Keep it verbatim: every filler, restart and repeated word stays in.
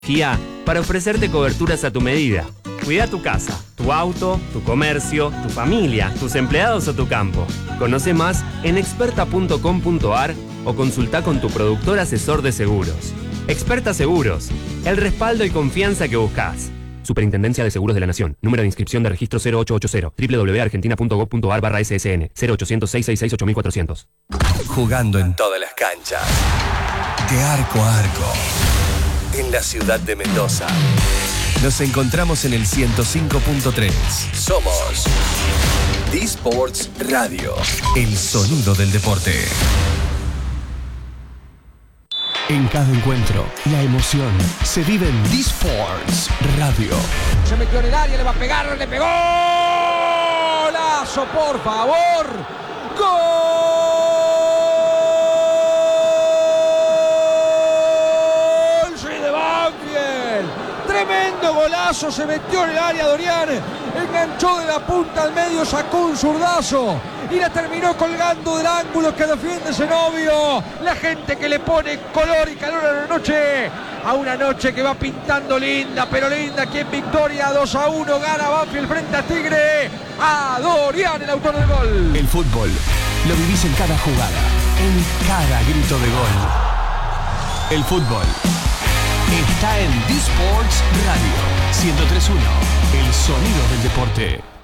para ofrecerte coberturas a tu medida. Cuida tu casa, tu auto, tu comercio, tu familia, tus empleados o tu campo. Conoce más en experta punto com punto a r o consulta con tu productor asesor de seguros. Experta Seguros, el respaldo y confianza que buscas. Superintendencia de Seguros de la Nación. Número de inscripción de registro cero ocho ocho cero. doble u doble u doble u punto argentina punto gov punto a r barra S S N. cero ochocientos, seiscientos sesenta y seis, ocho mil cuatrocientos. Jugando en todas las canchas. De arco a arco. En la ciudad de Mendoza. Nos encontramos en el ciento cinco punto tres. Somos D-Sports Radio. El sonido del deporte. En cada encuentro, la emoción se vive en D-Sports Radio. Se metió en el área, le va a pegar, le pegó. ¡Golazo, por favor! ¡Gol! ¡Sí, de Banfield! Tremendo golazo, se metió en el área Dorian. Enganchó de la punta al medio, sacó un zurdazo. Y la terminó colgando del ángulo que defiende Zenobio. La gente que le pone color y calor a la noche. A una noche que va pintando linda, pero linda. Aquí en victoria dos a uno gana Banfield frente a Tigre. A Dorian, el autor del gol. El fútbol lo vivís en cada jugada, en cada grito de gol. El fútbol está en D-Sports Radio ciento tres punto uno. El sonido del deporte.